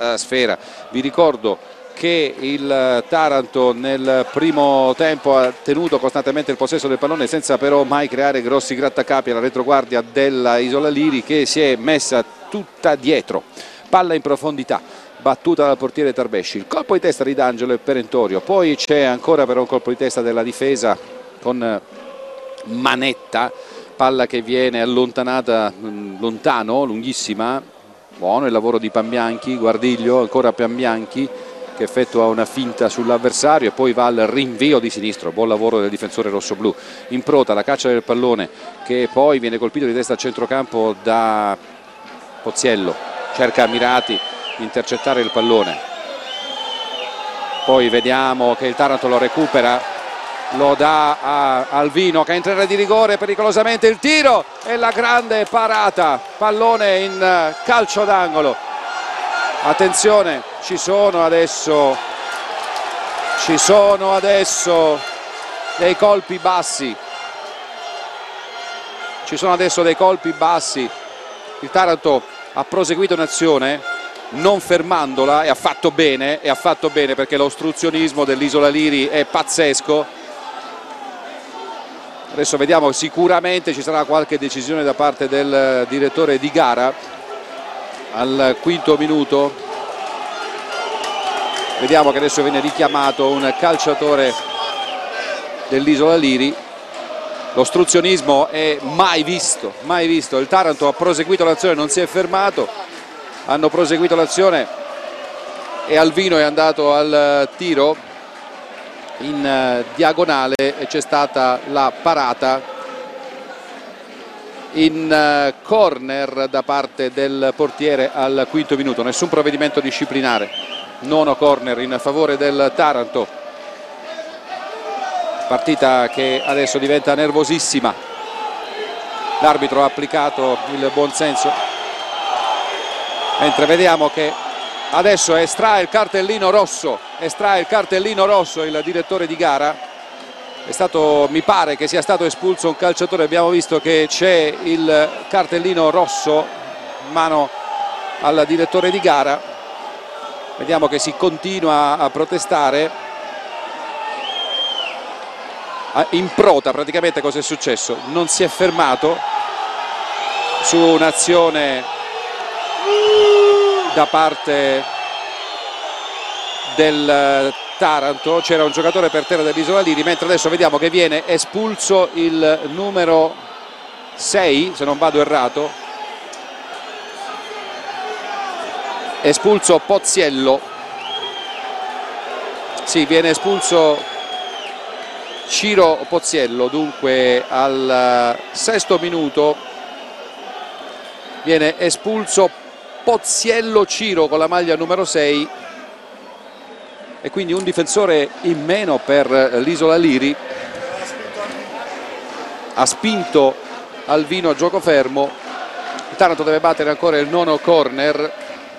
della sfera. Vi ricordo che il Taranto nel primo tempo ha tenuto costantemente il possesso del pallone senza però mai creare grossi grattacapi alla retroguardia della Isola Liri, che si è messa tutta dietro. Palla in profondità, battuta dal portiere Tarbesci, il colpo di testa di D'Angelo è perentorio, poi c'è ancora però un colpo di testa della difesa con Manetta, palla che viene allontanata lontano, lunghissima. Buono il lavoro di Pambianchi, Guardiglio, ancora Pambianchi che effettua una finta sull'avversario e poi va al rinvio di sinistro. Buon lavoro del difensore rossoblù. Improta la caccia del pallone, che poi viene colpito di testa a centrocampo da Pozziello, cerca Mirati di intercettare il pallone, poi vediamo che il Taranto lo recupera, lo dà a Alvino che entra in area di rigore pericolosamente, il tiro e la grande parata, pallone in calcio d'angolo. Attenzione, ci sono adesso dei colpi bassi, il Taranto ha proseguito un'azione non fermandola e ha fatto bene perché l'ostruzionismo dell'Isola Liri è pazzesco. Adesso vediamo, sicuramente ci sarà qualche decisione da parte del direttore di gara al quinto minuto. Vediamo che adesso viene richiamato un calciatore dell'Isola Liri. L'ostruzionismo è mai visto, il Taranto ha proseguito l'azione, non si è fermato, hanno proseguito l'azione e Alvino è andato al tiro in diagonale e c'è stata la parata in corner da parte del portiere al quinto minuto. Nessun provvedimento disciplinare, nono corner in favore del Taranto, partita che adesso diventa nervosissima. L'arbitro ha applicato il buonsenso, mentre vediamo che adesso estrae il cartellino rosso il direttore di gara. Mi pare che sia stato espulso un calciatore, abbiamo visto che c'è il cartellino rosso in mano al direttore di gara. Vediamo che si continua a protestare. Improta praticamente cosa è successo, non si è fermato su un'azione da parte del Taranto, c'era un giocatore per terra dell'Isola Liri, mentre adesso vediamo che viene espulso il numero 6, se non vado errato, espulso Pozziello, sì, viene espulso Ciro Pozziello. Dunque al sesto minuto viene espulso Pozziello Ciro con la maglia numero 6 e quindi un difensore in meno per l'Isola Liri. Ha spinto Alvino a gioco fermo. Il Taranto deve battere ancora il nono corner.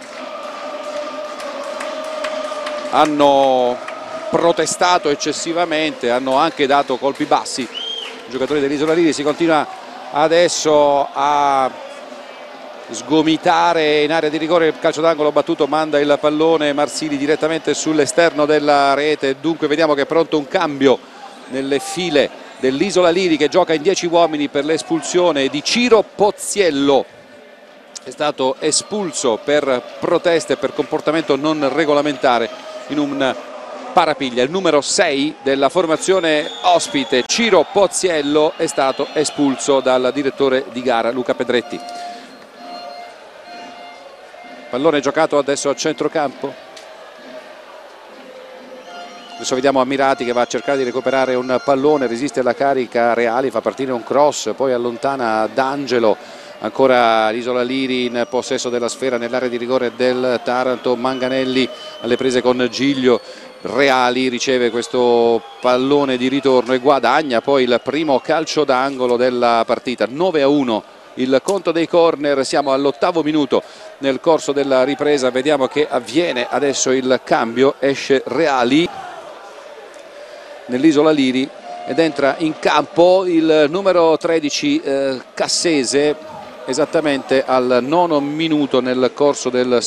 Hanno protestato eccessivamente, hanno anche dato colpi bassi i giocatori dell'Isola Liri. Si continua adesso a sgomitare in area di rigore, il calcio d'angolo battuto, manda il pallone Marsili direttamente sull'esterno della rete. Dunque vediamo che è pronto un cambio nelle file dell'Isola Liri, che gioca in 10 uomini per l'espulsione di Ciro Pozziello. È stato espulso per proteste e per comportamento non regolamentare in un parapiglia. Il numero 6 della formazione ospite, Ciro Pozziello, è stato espulso dal direttore di gara Luca Pedretti. Pallone giocato adesso a centrocampo. Adesso vediamo Ammirati che va a cercare di recuperare un pallone, resiste alla carica Reali, fa partire un cross, poi allontana D'Angelo. Ancora l'Isola Liri in possesso della sfera nell'area di rigore del Taranto. Manganelli alle prese con Giglio. Reali riceve questo pallone di ritorno e guadagna poi il primo calcio d'angolo della partita. 9-1 il conto dei corner, siamo all'8° minuto nel corso della ripresa. Vediamo che avviene adesso il cambio, esce Reali nell'Isola Liri ed entra in campo il numero 13 Cassese, esattamente al 9° minuto nel corso del